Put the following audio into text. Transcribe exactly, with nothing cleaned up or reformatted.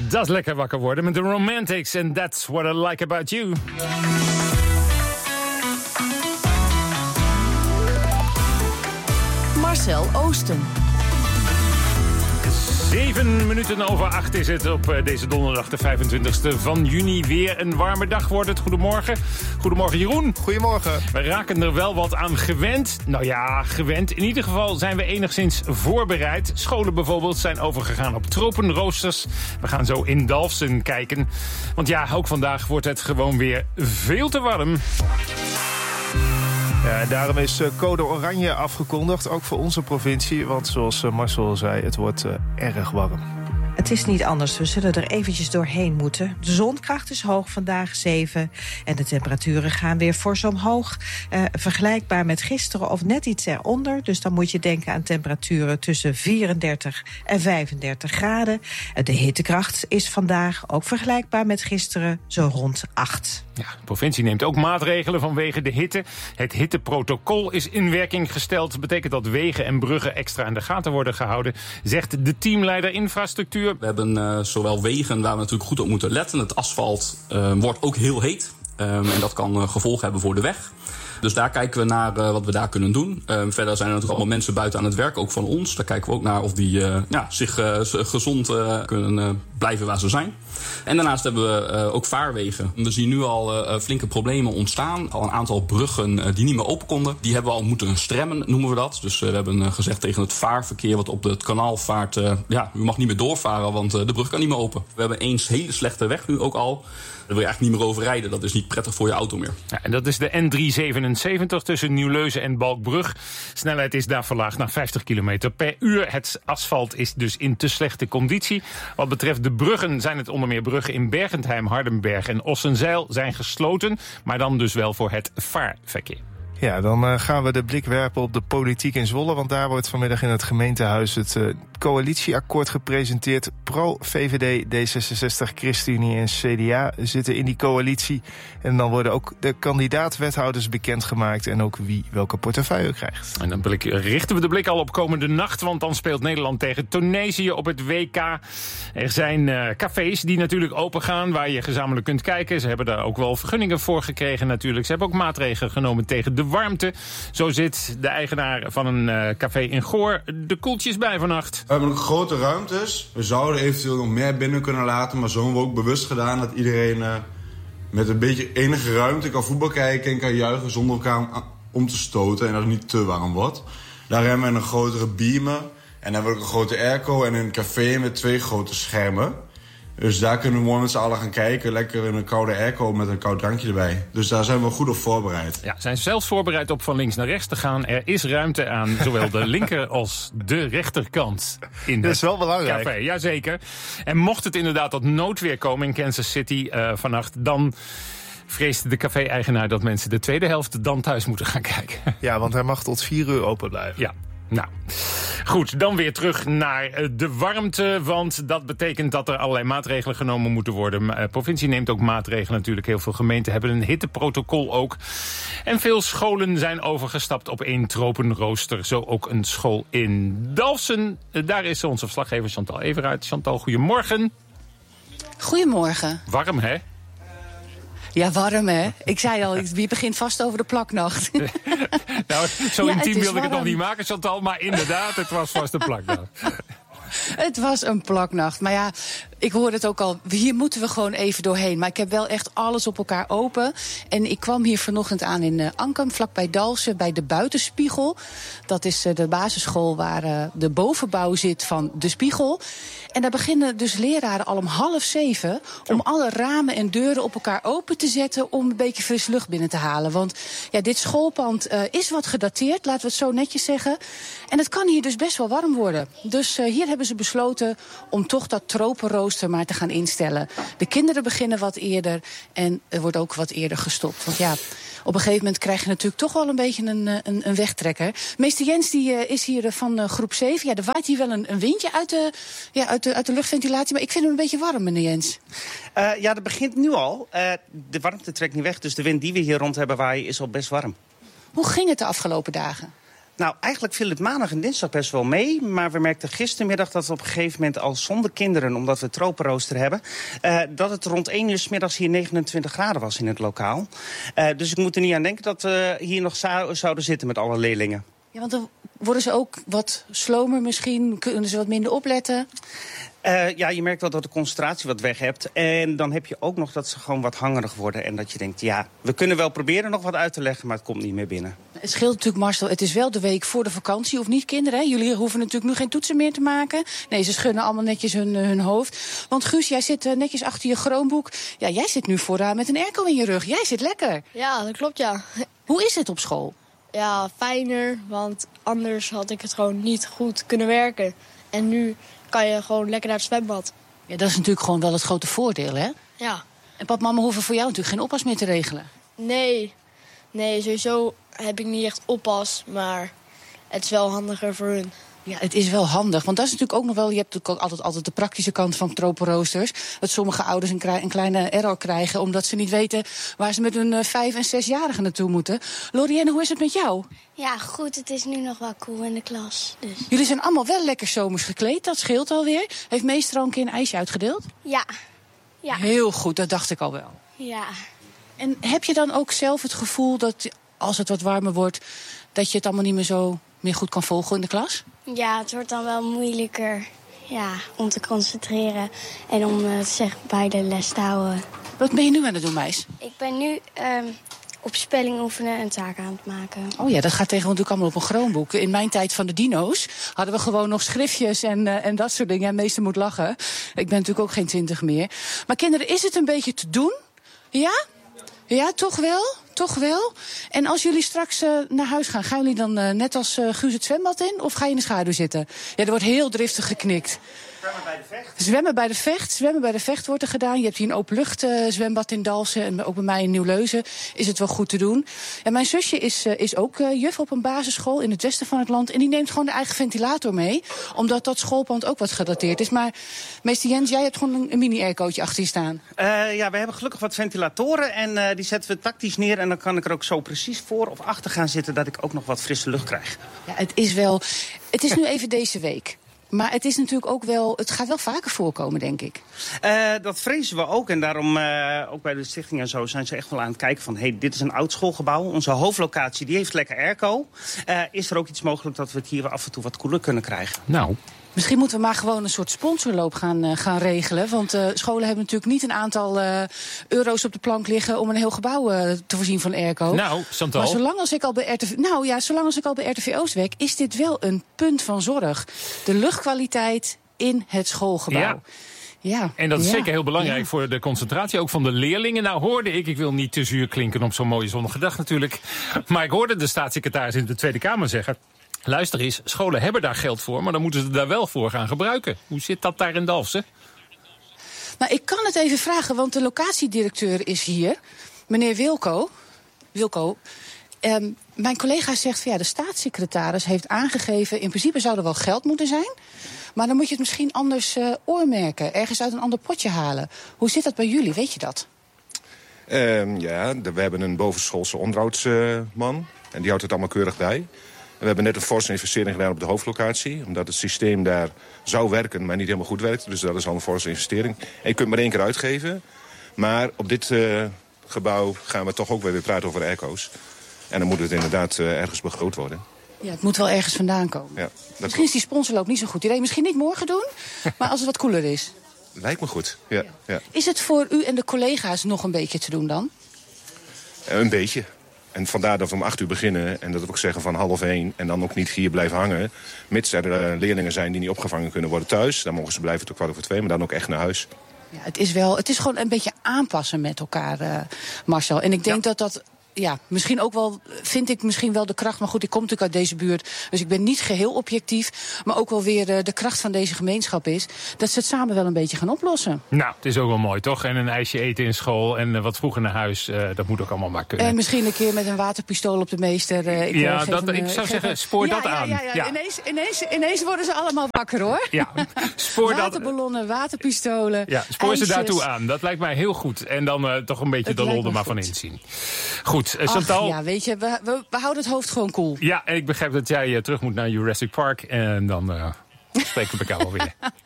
Dat is lekker wakker worden met de Romantics. And that's what I like about you. Marcel Oosten. Zeven minuten over acht is het op deze donderdag de vijfentwintigste van juni. Weer een warme dag wordt het. Goedemorgen. Goedemorgen Jeroen. Goedemorgen. We raken er wel wat aan gewend. Nou ja, gewend. In ieder geval zijn we enigszins voorbereid. Scholen bijvoorbeeld zijn overgegaan op tropenroosters. We gaan zo in Dalfsen kijken. Want ja, ook vandaag wordt het gewoon weer veel te warm. Ja, en daarom is code oranje afgekondigd, ook voor onze provincie. Want zoals Marcel zei, het wordt uh, erg warm. Het is niet anders, we zullen er eventjes doorheen moeten. De zonkracht is hoog vandaag, zeven. En de temperaturen gaan weer fors omhoog. Uh, vergelijkbaar met gisteren of net iets eronder. Dus dan moet je denken aan temperaturen tussen vierendertig en vijfendertig graden. Uh, de hittekracht is vandaag ook vergelijkbaar met gisteren zo rond acht. Ja, de provincie neemt ook maatregelen vanwege de hitte. Het hitteprotocol is in werking gesteld. Dat betekent dat wegen en bruggen extra in de gaten worden gehouden, zegt de teamleider infrastructuur. We hebben uh, zowel wegen waar we natuurlijk goed op moeten letten. Het asfalt uh, wordt ook heel heet. Um, en dat kan uh, gevolgen hebben voor de weg. Dus daar kijken we naar uh, wat we daar kunnen doen. Um, verder zijn er natuurlijk allemaal mensen buiten aan het werk, ook van ons. Daar kijken we ook naar of die uh, ja, zich uh, gezond uh, kunnen uh, blijven waar ze zijn. En daarnaast hebben we uh, ook vaarwegen. We zien nu al uh, flinke problemen ontstaan. Al een aantal bruggen uh, die niet meer open konden. Die hebben we al moeten stremmen, noemen we dat. Dus uh, we hebben uh, gezegd tegen het vaarverkeer wat op het kanaal vaart, Uh, ja, u mag niet meer doorvaren, want uh, de brug kan niet meer open. We hebben eens hele slechte weg nu ook al. Daar wil je eigenlijk niet meer over rijden. Dat is niet prettig voor je auto meer. Ja, en dat is de N driehonderdzevenenzeventig tussen Nieuwleusen en Balkbrug. Snelheid is daar verlaagd naar vijftig kilometer per uur. Het asfalt is dus in te slechte conditie. Wat betreft de bruggen zijn het onder meer bruggen in Bergentheim, Hardenberg en Ossenzeil zijn gesloten. Maar dan dus wel voor het vaarverkeer. Ja, dan uh, gaan we de blik werpen op de politiek in Zwolle. Want daar wordt vanmiddag in het gemeentehuis het uh, coalitieakkoord gepresenteerd. Pro-V V D, D zesenzestig, ChristenUnie en C D A zitten in die coalitie. En dan worden ook de kandidaat-wethouders bekendgemaakt en ook wie welke portefeuille krijgt. En dan blik, richten we de blik al op komende nacht, want dan speelt Nederland tegen Tunesië op het W K. Er zijn uh, cafés die natuurlijk open gaan, waar je gezamenlijk kunt kijken. Ze hebben daar ook wel vergunningen voor gekregen natuurlijk. Ze hebben ook maatregelen genomen tegen de warmte. Zo zit de eigenaar van een uh, café in Goor de koeltjes bij vannacht. We hebben ook grote ruimtes. We zouden eventueel nog meer binnen kunnen laten, maar zo hebben we ook bewust gedaan dat iedereen uh, met een beetje enige ruimte kan voetbal kijken en kan juichen zonder elkaar om te stoten en dat het niet te warm wordt. Daar hebben we een grotere beamer en dan hebben we ook een grote airco en een café met twee grote schermen. Dus daar kunnen we mooi met z'n allen gaan kijken. Lekker in een koude airco met een koud drankje erbij. Dus daar zijn we goed op voorbereid. Ja, zijn zelfs voorbereid op van links naar rechts te gaan. Er is ruimte aan zowel de linker als de rechterkant in Dat is wel belangrijk. Café. Jazeker. En mocht het inderdaad tot noodweer komen in Kansas City uh, vannacht, dan vreest de café-eigenaar dat mensen de tweede helft dan thuis moeten gaan kijken. Ja, want hij mag tot vier uur open blijven. Ja. Nou, goed, dan weer terug naar de warmte, want dat betekent dat er allerlei maatregelen genomen moeten worden. De provincie neemt ook maatregelen natuurlijk. Heel veel gemeenten hebben een hitteprotocol ook. En veel scholen zijn overgestapt op één tropenrooster. Zo ook een school in Dalfsen. Daar is onze verslaggever Chantal Everuit. Chantal, goedemorgen. Goedemorgen. Warm, hè? Ja, warm hè. Ik zei al, wie begint vast over de plaknacht. Nou, zo ja, intiem wilde ik het nog warm. niet maken, Chantal. Maar inderdaad, het was vast een plaknacht. Het was een plaknacht. Maar ja, ik hoorde het ook al. Hier moeten we gewoon even doorheen. Maar ik heb wel echt alles op elkaar open. En ik kwam hier vanochtend aan in uh, Ankem, vlakbij Dalfsen, bij de Buitenspiegel. Dat is uh, de basisschool waar uh, de bovenbouw zit van de Spiegel. En daar beginnen dus leraren al om half zeven om alle ramen en deuren op elkaar open te zetten om een beetje frisse lucht binnen te halen. Want ja, dit schoolpand uh, is wat gedateerd, laten we het zo netjes zeggen. En het kan hier dus best wel warm worden. Dus uh, hier hebben ze besloten om toch dat tropenrooster maar te gaan instellen. De kinderen beginnen wat eerder en er wordt ook wat eerder gestopt. Want ja, op een gegeven moment krijg je natuurlijk toch wel een beetje een, een, een wegtrekker. Meester Jens die, uh, is hier van uh, groep zeven. Ja, er waait hier wel een, een windje uit de, ja, uit, de, uit de luchtventilatie. Maar ik vind hem een beetje warm, meneer Jens. Uh, ja, dat begint nu al. Uh, de warmte trekt niet weg, dus de wind die we hier rond hebben waaien is al best warm. Hoe ging het de afgelopen dagen? Nou, eigenlijk viel het maandag en dinsdag best wel mee. Maar we merkten gistermiddag dat het op een gegeven moment al zonder kinderen, omdat we tropenrooster hebben, uh, dat het rond één uur 's middags hier negenentwintig graden was in het lokaal. Uh, dus ik moet er niet aan denken dat we hier nog zou, zouden zitten met alle leerlingen. Ja, want dan worden ze ook wat slomer misschien? Kunnen ze wat minder opletten? Uh, ja, je merkt wel dat de concentratie wat weg hebt. En dan heb je ook nog dat ze gewoon wat hangerig worden. En dat je denkt, ja, we kunnen wel proberen nog wat uit te leggen, maar het komt niet meer binnen. Het scheelt natuurlijk, Marcel, het is wel de week voor de vakantie, of niet, kinderen? Hè? Jullie hoeven natuurlijk nu geen toetsen meer te maken. Nee, ze schudden allemaal netjes hun, hun hoofd. Want Guus, jij zit uh, netjes achter je Chromebook. Ja, jij zit nu vooraan met een airco in je rug. Jij zit lekker. Ja, dat klopt, ja. Hoe is het op school? Ja, fijner, want anders had ik het gewoon niet goed kunnen werken. En nu kan je gewoon lekker naar het zwembad. Ja, dat is natuurlijk gewoon wel het grote voordeel, hè? Ja. En pap, mama hoeven voor jou natuurlijk geen oppas meer te regelen. Nee, nee, sowieso heb ik niet echt oppas, maar het is wel handiger voor hun. Ja, het is wel handig, want dat is natuurlijk ook nog wel, je hebt natuurlijk ook altijd, altijd de praktische kant van tropenroosters. Dat sommige ouders een, een kleine error krijgen, omdat ze niet weten waar ze met hun uh, vijf- en zesjarigen naartoe moeten. Lorienne, hoe is het met jou? Ja, goed, het is nu nog wel cool in de klas. Dus. Jullie zijn allemaal wel lekker zomers gekleed, dat scheelt alweer. Heeft meester al een keer een ijsje uitgedeeld? Ja. ja. Heel goed, dat dacht ik al wel. Ja. En heb je dan ook zelf het gevoel dat, als het wat warmer wordt, dat je het allemaal niet meer zo meer goed kan volgen in de klas? Ja, het wordt dan wel moeilijker ja, om te concentreren en om uh, zich bij de les te houden. Wat ben je nu aan het doen, meis? Ik ben nu um, op spelling oefenen en taken aan het maken. Oh ja, dat gaat tegenwoordig allemaal op een Chromebook. In mijn tijd van de dino's hadden we gewoon nog schriftjes en, uh, en dat soort dingen. En meester moet lachen. Ik ben natuurlijk ook geen twintig meer. Maar kinderen, is het een beetje te doen? Ja? Ja, toch wel? Toch wel? En als jullie straks uh, naar huis gaan, gaan jullie dan uh, net als uh, Guus het zwembad in? Of ga je in de schaduw zitten? Ja, er wordt heel driftig geknikt. Zwemmen bij de vecht. Zwemmen bij de vecht. Zwemmen bij de vecht wordt er gedaan. Je hebt hier een openlucht uh, zwembad in Dalfsen. En ook bij mij in Nieuw-Leuzen is het wel goed te doen. En mijn zusje is, uh, is ook uh, juf op een basisschool in het westen van het land. En die neemt gewoon de eigen ventilator mee. Omdat dat schoolpand ook wat gedateerd is. Maar meester Jens, jij hebt gewoon een, een mini-aircootje achter je staan. Uh, ja, we hebben gelukkig wat ventilatoren. En uh, die zetten we tactisch neer. En dan kan ik er ook zo precies voor of achter gaan zitten dat ik ook nog wat frisse lucht krijg. Ja, het is wel. Het is nu even deze week. Maar het is natuurlijk ook wel, het gaat wel vaker voorkomen, denk ik. Uh, dat vrezen we ook. En daarom, uh, ook bij de stichting en zo, zijn ze echt wel aan het kijken van, hey, dit is een oud schoolgebouw. Onze hoofdlocatie, die heeft lekker airco. Uh, is er ook iets mogelijk dat we het hier af en toe wat koeler kunnen krijgen? Nou. Misschien moeten we maar gewoon een soort sponsorloop gaan, uh, gaan regelen. Want uh, scholen hebben natuurlijk niet een aantal uh, euro's op de plank liggen om een heel gebouw uh, te voorzien van airco. Nou, Chantal. Maar zolang als ik al bij R T V, nou ja, zolang als ik al bij R T V Oost werk, is dit wel een punt van zorg. De luchtkwaliteit in het schoolgebouw. Ja. Ja, en dat is ja, zeker heel belangrijk ja. voor de concentratie, ook van de leerlingen. Nou hoorde ik, ik wil niet te zuur klinken op zo'n mooie zonnige dag natuurlijk, maar ik hoorde de staatssecretaris in de Tweede Kamer zeggen, luister eens, scholen hebben daar geld voor, maar dan moeten ze daar wel voor gaan gebruiken. Hoe zit dat daar in Dalfsen? Nou, ik kan het even vragen, want de locatiedirecteur is hier, meneer Wilco. Wilco, um, mijn collega zegt van ja, de staatssecretaris heeft aangegeven, in principe zou er wel geld moeten zijn, maar dan moet je het misschien anders uh, oormerken, ergens uit een ander potje halen. Hoe zit dat bij jullie, weet je dat? Um, ja, de, we hebben een bovenschoolse onderhoudsman uh, en die houdt het allemaal keurig bij. We hebben net een forse investering gedaan op de hoofdlocatie, omdat het systeem daar zou werken, maar niet helemaal goed werkt. Dus dat is al een forse investering. En je kunt maar één keer uitgeven. Maar op dit uh, gebouw gaan we toch ook weer, weer praten over airco's. En dan moet het inderdaad uh, ergens begroot worden. Ja, het moet wel ergens vandaan komen. Ja, misschien is die sponsorloop niet zo goed idee. Misschien niet morgen doen, maar als het wat koeler is. Lijkt me goed, ja, ja. ja. Is het voor u en de collega's nog een beetje te doen dan? Uh, een beetje. En vandaar dat we om acht uur beginnen en dat we ook zeggen van half één en dan ook niet hier blijven hangen. Mits er uh, leerlingen zijn die niet opgevangen kunnen worden thuis. Dan mogen ze blijven tot kwart over twee, maar dan ook echt naar huis. Ja, het is wel, het is gewoon een beetje aanpassen met elkaar, uh, Marcel. En ik denk ja. dat dat, ja, misschien ook wel, vind ik misschien wel de kracht. Maar goed, ik kom natuurlijk uit deze buurt, dus ik ben niet geheel objectief. Maar ook wel weer uh, de kracht van deze gemeenschap is dat ze het samen wel een beetje gaan oplossen. Nou, het is ook wel mooi, toch? En een ijsje eten in school en uh, wat vroeger naar huis, uh, dat moet ook allemaal maar kunnen. En misschien een keer met een waterpistool op de meester. Uh, ik, ja, uh, dat, hem, ik uh, zou ik zeggen, hem... spoor ja, dat ja, aan. Ja, ja, ja. Ja. Ineens, ineens, ineens worden ze allemaal wakker, hoor. Ja, spoor dat. Waterballonnen, waterpistolen. Ja, spoor ijsjes. ze daartoe aan. Dat lijkt mij heel goed. En dan uh, toch een beetje Het de lol er maar goed. van inzien. Goed. Goed, uh, Chantal. Ach, ja, weet je, we, we, we houden het hoofd gewoon koel. Ja, en ik begrijp dat jij uh, terug moet naar Jurassic Park. En dan uh, spreken we elkaar alweer.